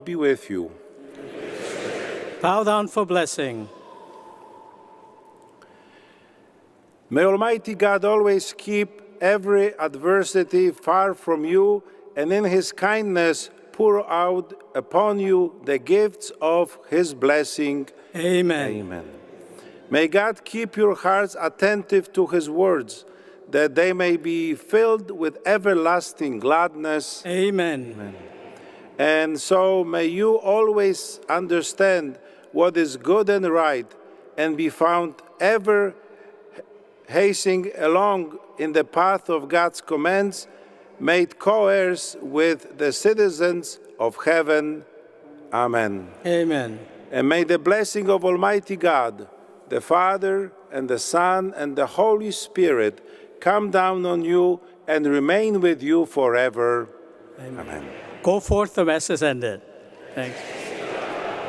be with you. Bow down for blessing. May Almighty God always keep every adversity far from you, and in His kindness pour out upon you the gifts of His blessing. Amen. Amen. May God keep your hearts attentive to His words, that they may be filled with everlasting gladness. Amen. Amen. And so may you always understand what is good and right, and be found ever hastening along in the path of God's commands, made co-heirs with the citizens of heaven. Amen. Amen. And may the blessing of Almighty God, the Father, and the Son, and the Holy Spirit come down on you and remain with you forever. Amen. Amen. Go forth, the Mass is ended. Thanks.